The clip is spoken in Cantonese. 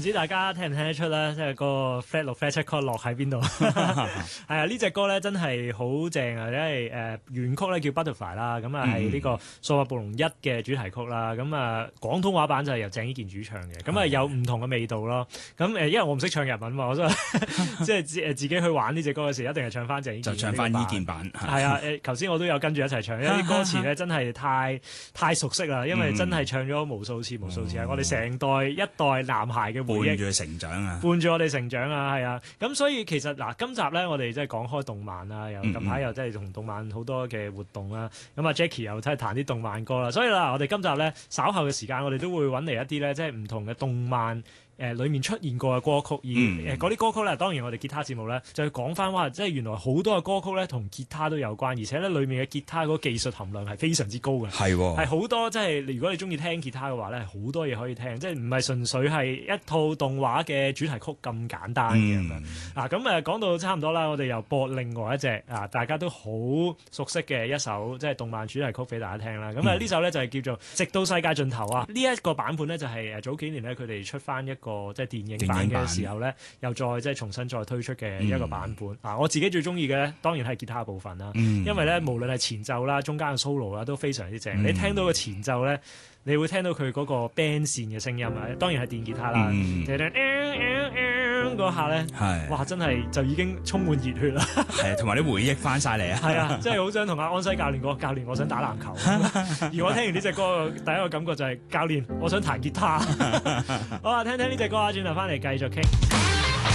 唔知大家聽唔聽得出咧？即係個 flat 六 flat 七 chord 落喺邊度？係啊，呢隻歌咧真係好正啊！因為原曲咧叫 Butterfly 啦，咁啊係呢個《數碼暴龍1》嘅主題曲啦。咁啊廣東話版就係由鄭伊健主唱嘅，咁啊有唔同嘅味道咯。咁因為我唔識唱日文嘛，我所以即係自己去玩呢隻歌嘅時候，一定係唱翻鄭伊健。 就唱翻伊健版。 係啊，頭先我都有跟住一齊唱，因為啲歌詞咧真係太熟悉啦，因為真係唱咗無數次，係我哋成代一代男孩嘅回憶， 伴住佢成長啊， 伴住我哋成長啊，係啊，咁所以其實嗱，今集咧我哋即係講開動漫啦，又近排又即係同動漫好多嘅活動啦，咁啊 Jackie 又真係彈啲動漫歌啦，所以啦，我哋今集咧稍後嘅時間，我哋都會揾嚟一啲咧即係唔同嘅動漫。裏面出現過嘅歌曲，而嗰啲歌曲咧，當然我哋吉他節目咧就要講翻話，即係原來好多嘅歌曲咧同吉他都有關，而且咧裏面嘅吉他嗰個技術含量係非常之高嘅，係好多即係如果你中意聽吉他嘅話咧，好多嘢可以聽，即係唔係純粹係一套動畫嘅主題曲咁簡單嘅咁樣。咁講到差唔多啦，我哋又播另外一隻大家都好熟悉嘅一首即係動漫主題曲俾大家聽啦。咁呢首咧就係叫做《直到世界盡頭》啊。呢一個版本咧就係早幾年咧佢哋出翻一個即係電影版嘅時候咧，又再即係重新再推出嘅一個版本。我自己最中意嘅咧，當然係吉他部分啦。因為咧，無論係前奏啦、中間嘅 solo 啦，都非常之正。你聽到個前奏咧，你會聽到佢嗰個 band 線嘅聲音啊，當然係電吉他啦。嗰下咧，哇！真係就已經充滿熱血啦。係， 同埋啲回憶翻晒嚟啊。 係啊，即係好想同阿安西教練講，教練我想打籃球。而我聽完呢隻歌，第一個感覺就係教練我想彈吉他。好啊，聽聽呢隻歌啊，轉頭翻嚟繼續傾。